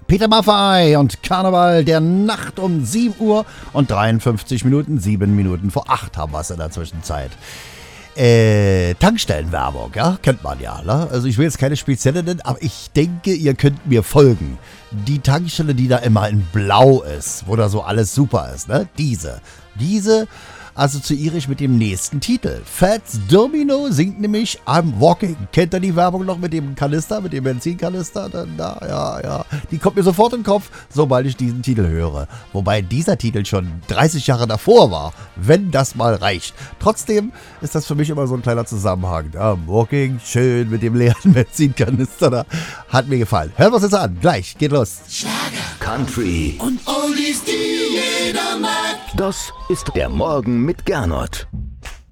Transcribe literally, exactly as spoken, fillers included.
Peter Maffay und Karneval der Nacht um sieben Uhr und dreiundfünfzig Minuten, sieben Minuten vor acht haben wir es in der Zwischenzeit. Äh, Tankstellenwerbung, ja, kennt man ja, ne? Also ich will jetzt keine spezielle nennen, aber ich denke, ihr könnt mir folgen. Die Tankstelle, die da immer in Blau ist, wo da so alles super ist, ne? Diese, diese assoziiere ich mit dem nächsten Titel. Fats Domino singt nämlich I'm Walking. Kennt ihr die Werbung noch mit dem Kanister, mit dem Benzinkanister? Dann da, ja, ja. Die kommt mir sofort in den Kopf, sobald ich diesen Titel höre. Wobei dieser Titel schon dreißig Jahre davor war, wenn das mal reicht. Trotzdem ist das für mich immer so ein kleiner Zusammenhang. I'm Walking, schön mit dem leeren Benzinkanister da. Hat mir gefallen. Hören wir uns jetzt an. Gleich, geht los. Schlager, Country und Oldies, die jeder mag. Das ist der Morgen mit Gernot.